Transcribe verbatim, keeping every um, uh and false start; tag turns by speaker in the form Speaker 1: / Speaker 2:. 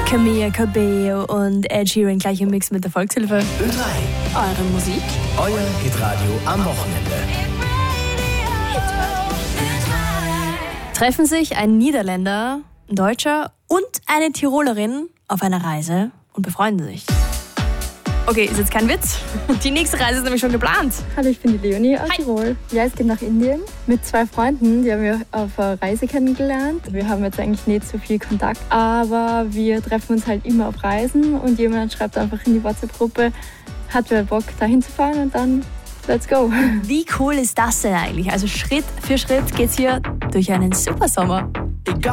Speaker 1: Camilla Cabello und Ed Sheeran gleich im Mix mit der Volkshilfe.
Speaker 2: Ö drei.
Speaker 1: Eure Musik.
Speaker 2: Euer Hitradio am Wochenende.
Speaker 1: Treffen sich ein Niederländer, ein Deutscher und eine Tirolerin auf einer Reise und befreunden sich. Okay, ist jetzt kein Witz. Die nächste Reise ist nämlich schon geplant.
Speaker 3: Hallo, ich bin die Leonie aus
Speaker 1: Hi.
Speaker 3: Tirol. Ja, es geht nach Indien mit zwei Freunden, die haben wir auf einer Reise kennengelernt. Wir haben jetzt eigentlich nicht so viel Kontakt, aber wir treffen uns halt immer auf Reisen und jemand schreibt einfach in die WhatsApp-Gruppe, hat wer Bock dahin zu fahren und dann let's go.
Speaker 1: Wie cool ist das denn eigentlich? Also Schritt für Schritt geht's hier durch einen Supersommer.